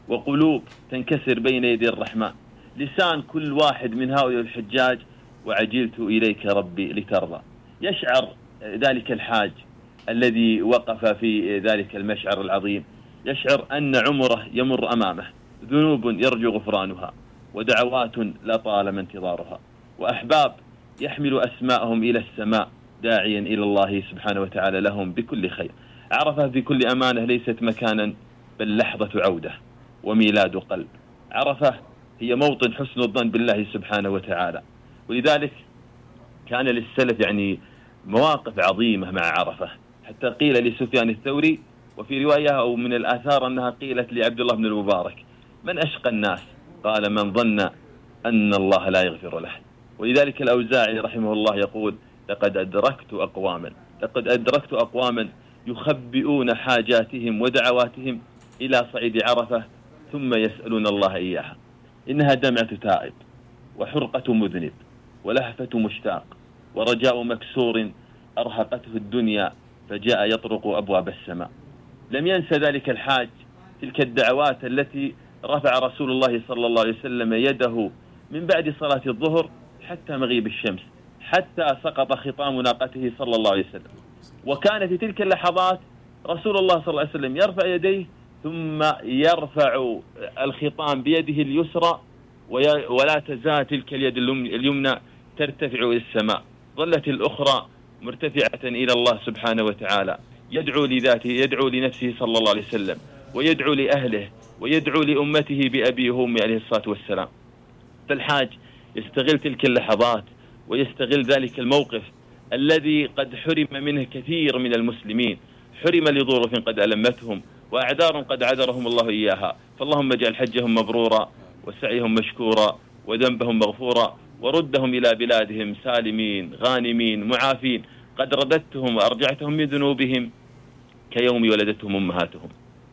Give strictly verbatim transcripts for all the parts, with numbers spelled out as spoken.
وقلوب تنكسر بين يدي الرحمن. لسان كل واحد من هؤلاء الحجاج وعجلت إليك ربي لترضى. يشعر ذلك الحاج الذي وقف في ذلك المشعر العظيم، يشعر أن عمره يمر أمامه، ذنوب يرجو غفرانها، ودعوات لطالما انتظارها، وأحباب يحمل أسماءهم إلى السماء داعيا إلى الله سبحانه وتعالى لهم بكل خير. عرفة في كل أمانة ليست مكانا بل لحظة عودة وميلاد قلب. عرفة هي موطن حسن الظن بالله سبحانه وتعالى، ولذلك كان للسلف يعني مواقف عظيمة مع عرفة، حتى قيل لسفيان الثوري وفي رواية أو من الآثار أنها قيلت لعبد الله بن المبارك: من أشقى الناس؟ قال: من ظن أن الله لا يغفر له. ولذلك الأوزاعي رحمه الله يقول: لقد أدركت أقواما لقد أدركت أقواما يخبئون حاجاتهم ودعواتهم إلى صعيد عرفة ثم يسألون الله إياها. إنها دمعة تائب، وحرقة مذنب، ولهفة مشتاق، ورجاء مكسور أرهقته الدنيا فجاء يطرق أبواب السماء. لم ينسى ذلك الحاج تلك الدعوات التي رفع رسول الله صلى الله عليه وسلم يده من بعد صلاة الظهر حتى مغيب الشمس، حتى سقط خطام ناقته صلى الله عليه وسلم. وكان في تلك اللحظات رسول الله صلى الله عليه وسلم يرفع يديه ثم يرفع الخطام بيده اليسرى، ولا تزال تلك اليد اليمنى ترتفع إلى السماء، ظلت الأخرى مرتفعة إلى الله سبحانه وتعالى، يدعو لذاته، يدعو لنفسه صلى الله عليه وسلم، ويدعو لأهله، ويدعو لأمته بأبي وأمي عليه الصلاة والسلام. فالحاج يستغل تلك اللحظات ويستغل ذلك الموقف الذي قد حرم منه كثير من المسلمين، حرم لظروف قد ألمتهم وأعذار قد عذرهم الله إياها. فاللهم اجعل حجهم مبرورا وسعيهم مشكورا وذنبهم مغفورا، وردهم إلى بلادهم سالمين غانمين معافين، قد رددتهم وأرجعتهم من ذنوبهم كيوم ولدتهم أمهاتهم.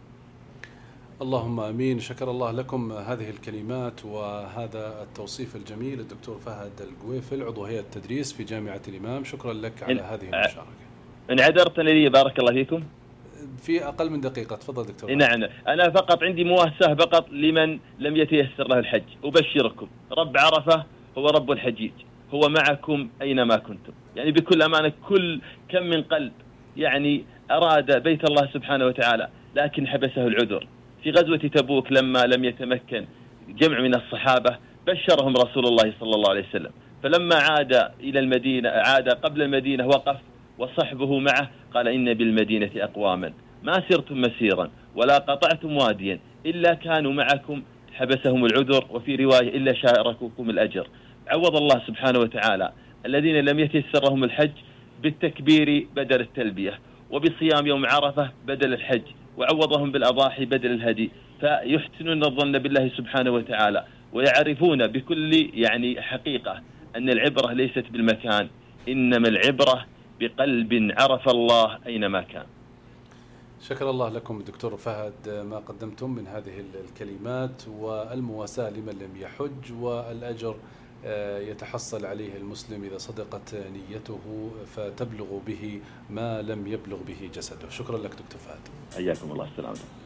اللهم أمين. شكر الله لكم هذه الكلمات وهذا التوصيف الجميل. الدكتور فهد القويفل، عضو هيئة التدريس في جامعة الإمام، شكرا لك على هذه المشاركة. إن عذرتني لي بارك الله فيكم في أقل من دقيقة، تفضل دكتور. نعم، أنا فقط عندي مواساة فقط لمن لم يتيسر له الحج. أبشركم رب عرفة هو رب الحجيج، هو معكم أينما كنتم. يعني بكل أمانة كل كم من قلب يعني أراد بيت الله سبحانه وتعالى لكن حبسه العذر. في غزوة تبوك لما لم يتمكن جمع من الصحابة بشرهم رسول الله صلى الله عليه وسلم، فلما عاد إلى المدينة عاد قبل المدينة وقف وصحبه معه قال: إن بالمدينة أقواما ما سرتم مسيرا ولا قطعتم واديا إلا كانوا معكم حبسهم العذر، وفي رواية إلا شاركوكم الأجر. عوض الله سبحانه وتعالى الذين لم يتيسر لهم الحج بالتكبير بدل التلبية، وبصيام يوم عرفة بدل الحج، وعوضهم بالأضاحي بدل الهدي. فيحسنون الظن بالله سبحانه وتعالى ويعرفون بكل يعني حقيقة أن العبرة ليست بالمكان، إنما العبرة بقلب عرف الله أينما كان. شكر الله لكم دكتور فهد ما قدمتم من هذه الكلمات والمواساة لمن لم يحج، والأجر يتحصل عليه المسلم إذا صدقت نيته فتبلغ به ما لم يبلغ به جسده. شكرا لك دكتور فهد. حياكم الله. السلام عليكم.